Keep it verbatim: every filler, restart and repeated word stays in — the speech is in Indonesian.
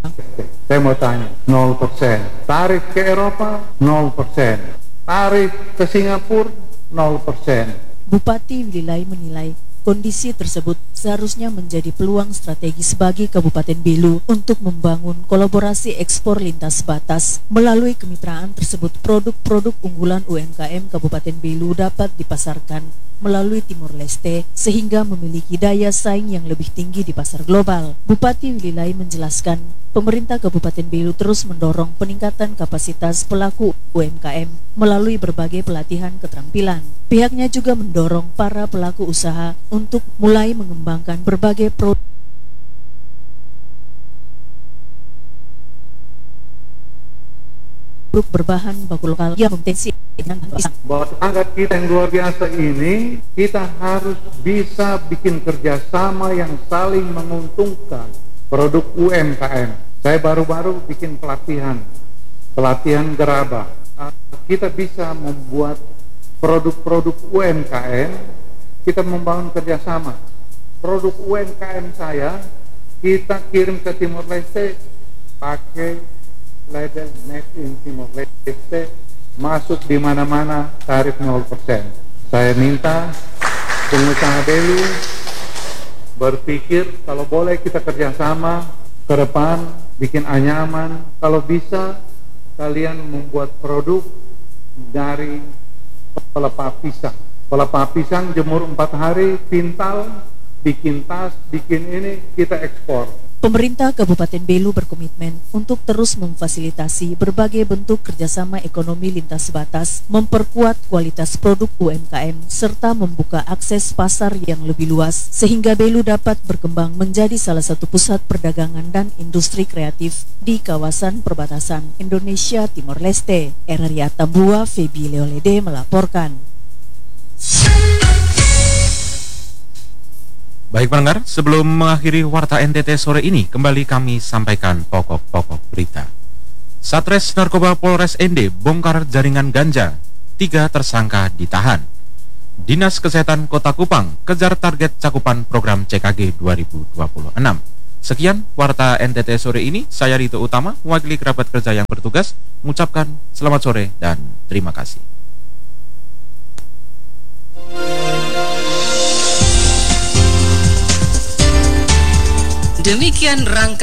Saya mau tanya, nol persen. Tarif ke Eropa, nol persen. Tarif ke Singapura, nol persen. Bupati Wililai menilai kondisi tersebut seharusnya menjadi peluang strategis bagi Kabupaten Belu untuk membangun kolaborasi ekspor lintas batas. Melalui kemitraan tersebut, produk-produk unggulan U M K M Kabupaten Belu dapat dipasarkan melalui Timor Leste sehingga memiliki daya saing yang lebih tinggi di pasar global. Bupati Wililai menjelaskan, pemerintah Kabupaten Belu terus mendorong peningkatan kapasitas pelaku U M K M melalui berbagai pelatihan keterampilan. Pihaknya juga mendorong para pelaku usaha untuk mulai mengembangkan berbagai produk berbahan baku lokal yang memtensi dengan pisang. Bahwa tetangga kita yang luar biasa ini, kita harus bisa bikin kerjasama yang saling menguntungkan produk U M K M. Saya baru-baru bikin pelatihan, pelatihan gerabah. Kita bisa membuat produk-produk U M K M, kita membangun kerjasama. Produk U M K M saya, kita kirim ke Timor Leste pakai label Made in Timor Leste, masuk di mana-mana tarif nol persen. Saya minta pengusaha Belu berpikir kalau boleh kita kerjasama ke depan, bikin anyaman. Kalau bisa kalian membuat produk dari pelepah pisang. Pelepah pisang jemur empat hari, pintal, bikin tas, bikin ini, kita ekspor. Pemerintah Kabupaten Belu berkomitmen untuk terus memfasilitasi berbagai bentuk kerjasama ekonomi lintas batas, memperkuat kualitas produk U M K M, serta membuka akses pasar yang lebih luas, sehingga Belu dapat berkembang menjadi salah satu pusat perdagangan dan industri kreatif di kawasan perbatasan Indonesia Timor Leste. Eraria Tambua, Febi Leolede melaporkan. Baik pendengar, sebelum mengakhiri Warta N T T sore ini, kembali kami sampaikan pokok-pokok berita. Satres Narkoba Polres N D bongkar jaringan ganja, tiga tersangka ditahan. Dinas Kesehatan Kota Kupang kejar target cakupan program C K G dua ribu dua puluh enam. Sekian Warta N T T sore ini, saya Rito Utama, mewakili kerabat kerja yang bertugas, mengucapkan selamat sore dan terima kasih. Demikian rangka